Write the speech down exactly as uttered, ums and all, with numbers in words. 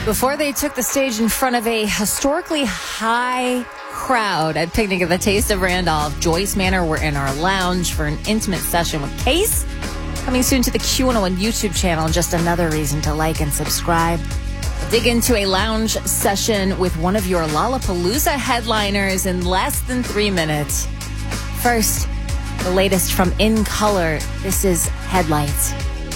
before they took the stage in front of a historically high crowd at Picnic at the Taste of Randolph. Joyce Manor were in our lounge for an intimate session with Case. Coming soon to the Q one oh one YouTube channel. Just another reason to like and subscribe. Dig into a lounge session with one of your Lollapalooza headliners in less than three minutes. First, the latest from In Color. This is Headlights.